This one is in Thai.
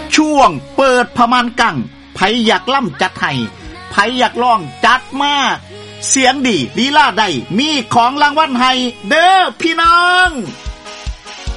ช่วงเปิดพม่านกังไผอยากล่ำจัดให้ไผอยากร้องจัดมาเสียงดีลีลาได้มีของรางวัลให้เด้อพี่น้อง